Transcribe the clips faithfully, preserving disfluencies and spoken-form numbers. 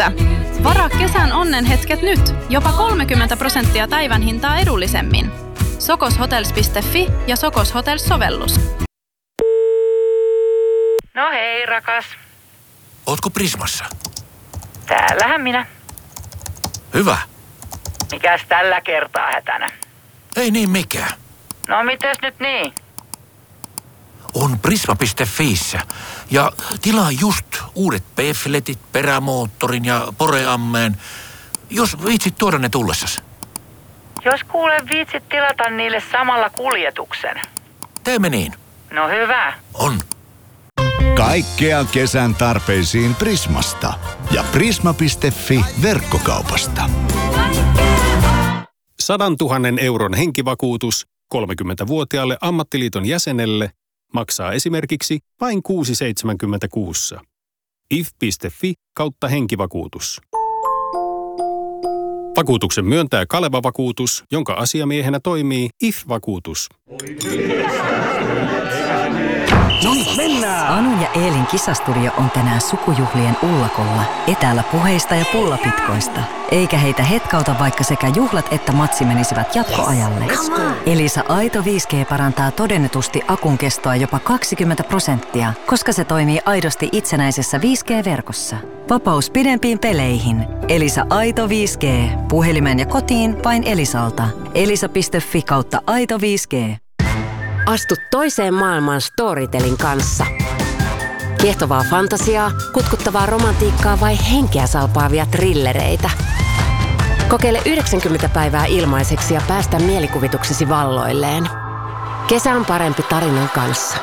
Missä? Varaa kesän onnenhetket nyt. Jopa kolmekymmentä prosenttia päivän hintaa edullisemmin. sokoshotels piste fi ja Sokos Hotels-sovellus. No hei, rakas. Ootko Prismassa? Täällähän minä. Hyvä. Mikäs tällä kertaa hätänä? Ei niin mikään. No mites nyt niin? On prisma piste fiissä. Ja tilaa just uudet P-fletit, perämoottorin ja poreammeen. Jos viitsit tuoda ne tullessas. Jos kuule viitsit tilata niille samalla kuljetuksen. Teemme niin. No hyvä. On. Kaikkea kesän tarpeisiin Prismasta ja prisma piste fi verkkokaupasta. Sadan tuhannen euron henkivakuutus kolmekymmentävuotiaalle ammattiliiton jäsenelle maksaa esimerkiksi vain kuusi pilkku seitsemänkymmentä kuussa. if piste fi kautta henkivakuutus. Vakuutuksen myöntää Kaleva Vakuutus, jonka asiamiehenä toimii I F-vakuutus. No niin, mennään! Anu ja Eelin kisastudio on tänään sukujuhlien ullakolla, etäällä puheista ja pullapitkoista. Eikä heitä hetkauta, vaikka sekä juhlat että matsi menisivät jatkoajalle. Elisa Aito viisi G parantaa todennetusti akun kestoa jopa kaksikymmentä prosenttia, koska se toimii aidosti itsenäisessä viisi G-verkossa. Vapaus pidempiin peleihin. Elisa Aito viisi G. Puhelimeen ja kotiin vain Elisalta. elisa piste fi kautta Aito viisi G. Astu toiseen maailmaan Storytelin kanssa. Kiehtovaa fantasiaa, kutkuttavaa romantiikkaa vai henkeä salpaavia trillereitä. Kokeile yhdeksänkymmentä päivää ilmaiseksi ja päästä mielikuvituksesi valloilleen. Kesä on parempi tarinan kanssa.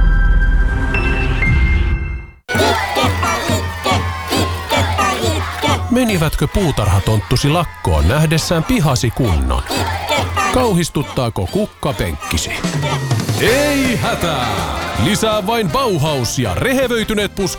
Menivätkö puutarhatonttusi lakkoon nähdessään pihasi kunnon? Kauhistuttaako kukkapenkkisi? Ei hätää! Lisää vain Bauhaus ja rehevöityneet puskat